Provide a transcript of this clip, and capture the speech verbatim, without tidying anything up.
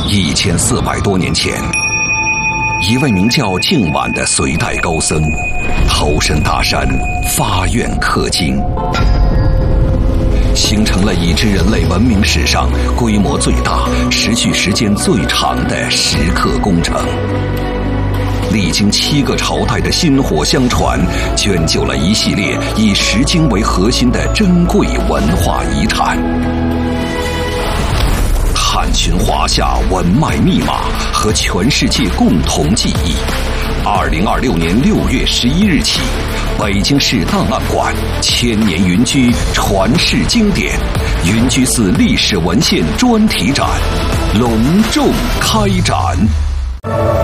一千四百多年前，一位名叫净晚的隋代高僧，投身大山，发愿刻经，形成了已知人类文明史上规模最大、持续时间最长的石刻工程。历经七个朝代的薪火相传，卷就了一系列以石经为核心的珍贵文化遗产。探寻华夏文脉密码和全世界共同记忆。二零二六年六月十一日起，北京市档案馆千年云居传世经典云居寺历史文献专题展隆重开展。